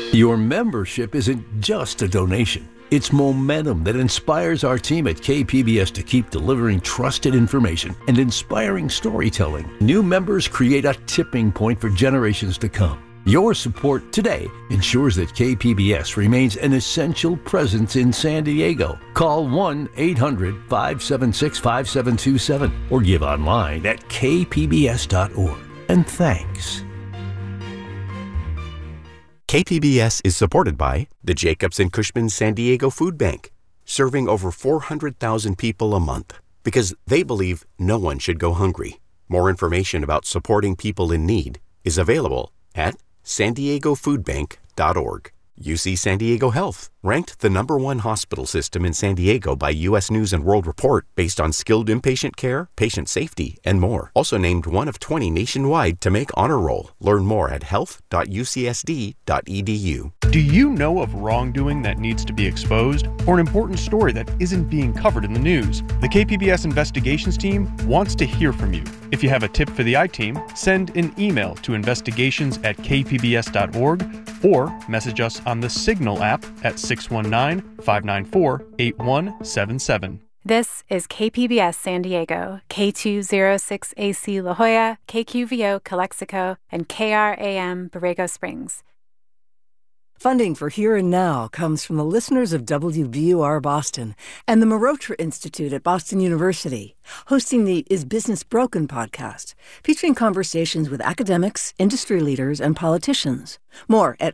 Your membership isn't just a donation. It's momentum that inspires our team at KPBS to keep delivering trusted information and inspiring storytelling. New members create a tipping point for generations to come. Your support today ensures that KPBS remains an essential presence in San Diego. Call 1-800-576-5727 or give online at kpbs.org. And thanks. KPBS is supported by the Jacobs and Cushman San Diego Food Bank, serving over 400,000 people a month because they believe no one should go hungry. More information about supporting people in need is available at SanDiegoFoodBank.org. UC San Diego Health, ranked the #1 hospital system in San Diego by U.S. News & World Report based on skilled inpatient care, patient safety, and more. Also named one of 20 nationwide to make honor roll. Learn more at health.ucsd.edu. Do you know of wrongdoing that needs to be exposed or an important story that isn't being covered in the news? The KPBS investigations team wants to hear from you. If you have a tip for the I-Team, send an email to investigations@kpbs.org or message us on the Signal app at 619-594-8177. This is KPBS San Diego, K206AC La Jolla, KQVO Calexico, and KRAM Borrego Springs. Funding for Here and Now comes from the listeners of WBUR Boston and the Marotra Institute at Boston University, hosting the Is Business Broken podcast, featuring conversations with academics, industry leaders, and politicians. More at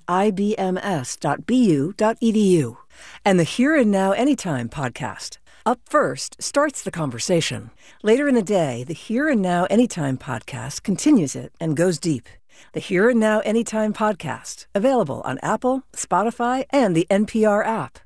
ibms.bu.edu. And the Here and Now Anytime podcast. Up First starts the conversation. Later in the day, the Here and Now Anytime podcast continues it and goes deep. The Here and Now Anytime podcast, available on Apple, Spotify, and the NPR app.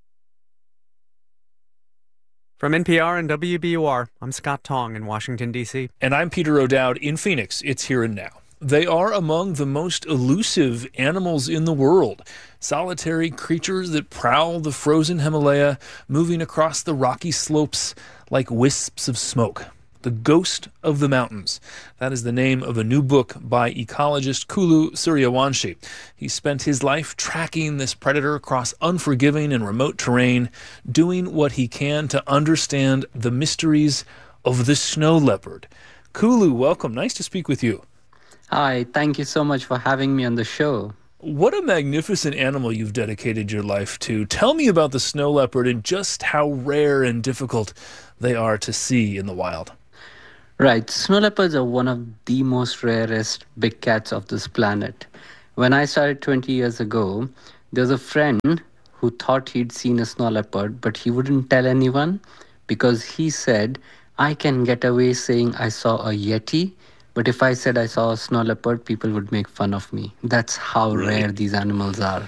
From NPR and WBUR, I'm Scott Tong in Washington, D.C. And I'm Peter O'Dowd in Phoenix. It's Here and Now. They are among the most elusive animals in the world. Solitary creatures that prowl the frozen Himalaya, moving across the rocky slopes like wisps of smoke. The Ghost of the Mountains. That is the name of a new book by ecologist Kulu Suryawanshi. He spent his life tracking this predator across unforgiving and remote terrain, doing what he can to understand the mysteries of the snow leopard. Kulu, welcome. Nice to speak with you. Hi, thank you so much for having me on the show. What a magnificent animal you've dedicated your life to. Tell me about the snow leopard and just how rare and difficult they are to see in the wild. Right, snow leopards are one of the most rarest big cats of this planet. When I started 20 years ago, there was a friend who thought he'd seen a snow leopard, but he wouldn't tell anyone because he said, I can get away saying I saw a yeti, but if I said I saw a snow leopard, people would make fun of me. That's how rare these animals are.